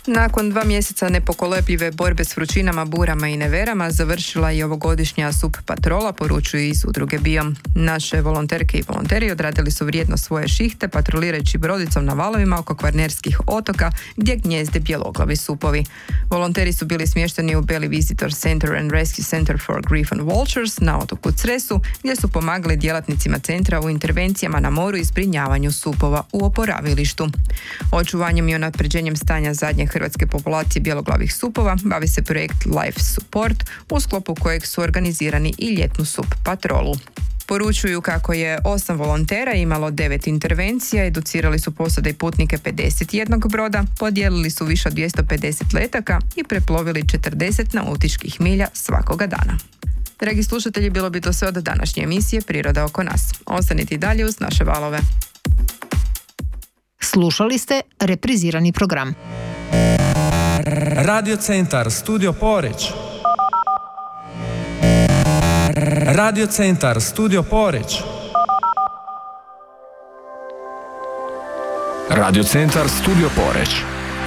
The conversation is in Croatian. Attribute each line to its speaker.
Speaker 1: Nakon 2 mjeseca nepokolebljive borbe s vrućinama, burama i neverama završila je ovogodišnja SUP patrola, poručuju iz udruge Biom. Naše volonterke i volonteri odradili su vrijedno svoje šihte patrolirajući brodicom na valovima oko kvarnerskih otoka gdje gnjezde bjeloglavi supovi. Volonteri su bili smješteni u Belly Visitor Center and Rescue Center for Grief and Vultures na otoku Cresu, gdje su pomagali djelatnicima centra u intervencijama na moru i zbrinjavanju supova u oporavilištu. Očuvanjem i unapređenjem stanja zadnje hrvatske populacije bjeloglavih supova bavi se projekt Life Support, u sklopu kojeg su organizirani i ljetnu sup patrolu. Poručuju kako je 8 volontera imalo 9 intervencija, educirali su posade i putnike 51 broda, podijelili su više od 250 letaka i preplovili 40 nautičkih milja svakoga dana. Dragi slušatelji, bilo bi to sve od današnje emisije Priroda oko nas. Ostanite i dalje uz naše valove.
Speaker 2: Slušali ste reprizirani program.
Speaker 3: Radio Centar Studio Poreč. Radio Centar Studio Poreč.
Speaker 4: Radio Centar Studio Poreč.